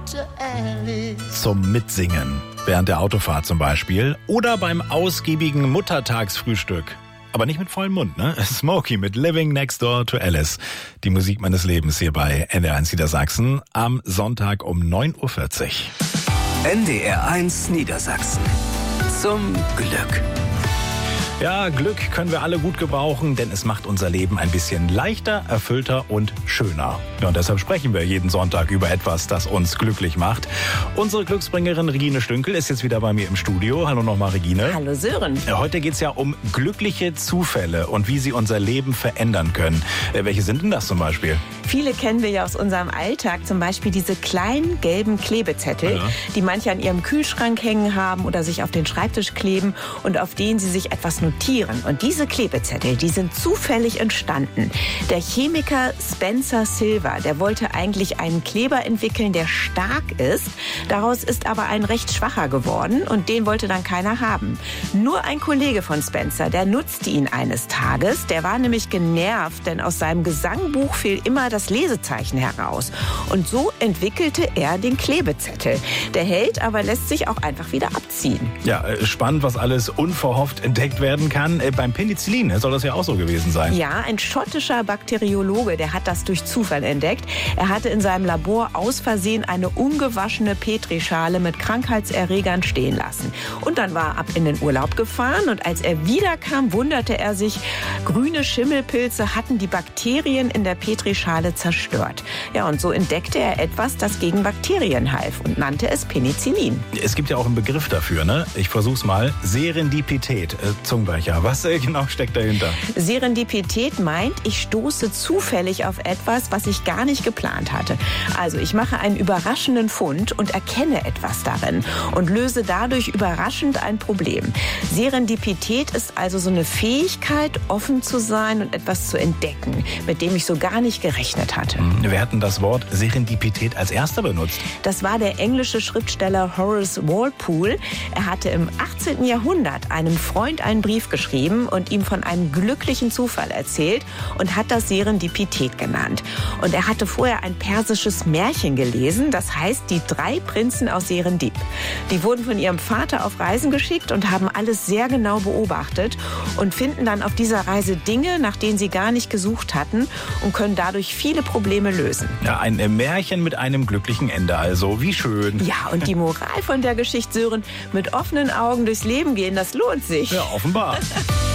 Zum Mitsingen. Während der Autofahrt zum Beispiel. Oder beim ausgiebigen Muttertagsfrühstück. Aber nicht mit vollem Mund, ne? Smokey mit Living Next Door to Alice. Die Musik meines Lebens hier bei NDR1 Niedersachsen am Sonntag um 9.40 Uhr. NDR1 Niedersachsen. Zum Glück. Ja, Glück können wir alle gut gebrauchen, denn es macht unser Leben ein bisschen leichter, erfüllter und schöner. Ja, und deshalb sprechen wir jeden Sonntag über etwas, das uns glücklich macht. Unsere Glücksbringerin Regine Stünkel ist jetzt wieder bei mir im Studio. Hallo nochmal, Regine. Hallo Sören. Heute geht's ja um glückliche Zufälle und wie sie unser Leben verändern können. Welche sind denn das zum Beispiel? Viele kennen wir ja aus unserem Alltag, zum Beispiel diese kleinen gelben Klebezettel, Ja. die manche an ihrem Kühlschrank hängen haben oder sich auf den Schreibtisch kleben und auf denen sie sich etwas notieren. Und diese Klebezettel, die sind zufällig entstanden. Der Chemiker Spencer Silver, der wollte eigentlich einen Kleber entwickeln, der stark ist. Daraus ist aber ein recht schwacher geworden und den wollte dann keiner haben. Nur ein Kollege von Spencer, der nutzte ihn eines Tages. Der war nämlich genervt, denn aus seinem Gesangbuch fiel immer das Lesezeichen heraus. Und so entwickelte er den Klebezettel. Der hält, aber lässt sich auch einfach wieder abziehen. Ja, spannend, was alles unverhofft entdeckt werden kann. Beim Penicillin soll das ja auch so gewesen sein. Ja, ein schottischer Bakteriologe, der hat das durch Zufall entdeckt. Er hatte in seinem Labor aus Versehen eine ungewaschene Petrischale mit Krankheitserregern stehen lassen. Und dann war er ab in den Urlaub gefahren und als er wiederkam, wunderte er sich, grüne Schimmelpilze hatten die Bakterien in der Petrischale zerstört. Ja, und so entdeckte er etwas, das gegen Bakterien half und nannte es Penicillin. Es gibt ja auch einen Begriff dafür, ne? Ich versuch's mal. Serendipität, Zungenbrecher. Was genau steckt dahinter? Serendipität meint, ich stoße zufällig auf etwas, was ich gar nicht geplant hatte. Also ich mache einen überraschenden Fund und erkenne etwas darin und löse dadurch überraschend ein Problem. Serendipität ist also so eine Fähigkeit, offen zu sein und etwas zu entdecken, mit dem ich so gar nicht gerechnet hatte. Wir hatten das Wort Serendipität als erster benutzt. Das war der englische Schriftsteller Horace Walpole. Er hatte im 18. Jahrhundert einem Freund einen Brief geschrieben und ihm von einem glücklichen Zufall erzählt und hat das Serendipität genannt. Und er hatte vorher ein persisches Märchen gelesen, das heißt die 3 Prinzen aus Serendip. Die wurden von ihrem Vater auf Reisen geschickt und haben alles sehr genau beobachtet und finden dann auf dieser Reise Dinge, nach denen sie gar nicht gesucht hatten und können dadurch viele Probleme lösen. Ja, ein Märchen mit einem glücklichen Ende also. Wie schön. Ja, und die Moral von der Geschichte, Sören, mit offenen Augen durchs Leben gehen, das lohnt sich. Ja, offenbar.